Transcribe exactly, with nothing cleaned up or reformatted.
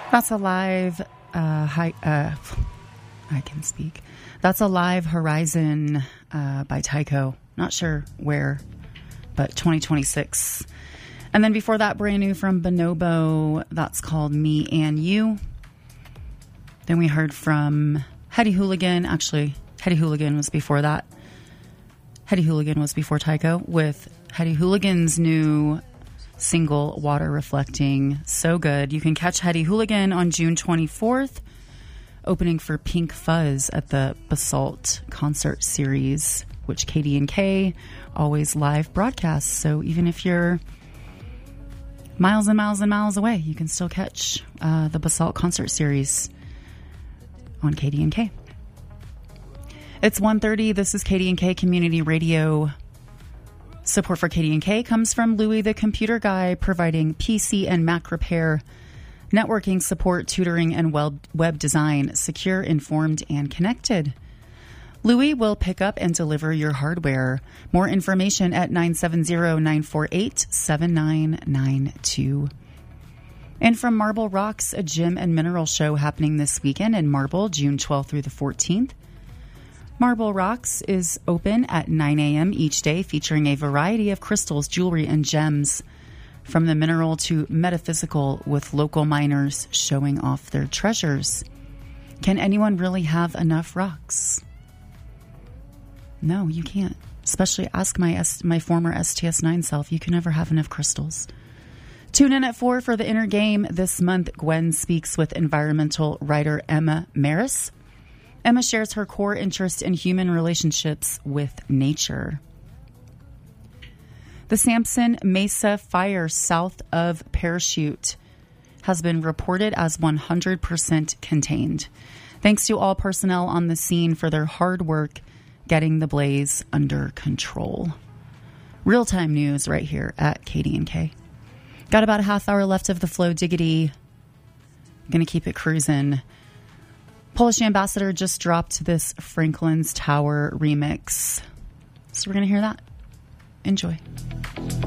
That's a live, uh, hi, uh, I can speak. That's a live Horizon uh, by Tycho. Not sure where, but twenty twenty-six. And then before that, brand new from Bonobo. That's called Me and You. Then we heard from Hetty Hooligan. Actually, Hetty Hooligan was before that. Hetty Hooligan was before Tycho with Hetty Hooligan's new single, Water Reflecting. So good. You can catch Hetty Hooligan on June twenty-fourth, opening for Pink Fuzz at the Basalt Concert Series, which K D and K always live broadcasts. So even if you're miles and miles and miles away, you can still catch uh, the Basalt Concert Series on K D and K. It's one thirty. This is K D and K Community Radio. Support for K D and K comes from Louie the Computer Guy, providing P C and Mac repair, networking support, tutoring, and web, web design, secure, informed, and connected. Louie will pick up and deliver your hardware. More information at nine seven zero, nine four eight, seven nine nine two. And from Marble Rocks, a gem and mineral show happening this weekend in Marble, June twelfth through the fourteenth. Marble Rocks is open at nine a.m. each day, featuring a variety of crystals, jewelry, and gems, from the mineral to metaphysical, with local miners showing off their treasures. Can anyone really have enough rocks? No, you can't. Especially ask my S- my former S T S nine self. You can never have enough crystals. Tune in at four for the Inner Game. This month, Gwen speaks with environmental writer Emma Maris. Emma shares her core interest in human relationships with nature. The Sampson Mesa fire south of Parachute has been reported as one hundred percent contained. Thanks to all personnel on the scene for their hard work getting the blaze under control. Real-time news right here at K D and K. Got about a half hour left of the Flow Diggity. Gonna keep it cruising. Polish Ambassador just dropped this Franklin's Tower remix. So we're going to hear that. Enjoy.